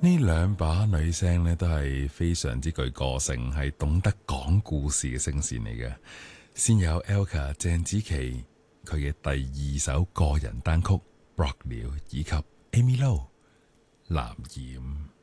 呢兩把女聲呢都係非常之具個性，係懂得講故事嘅聲線嚟嘅。先有 Elka 鄭子琪佢嘅第二首個人單曲《Brock 了》，以及 Amy Lo 藍染。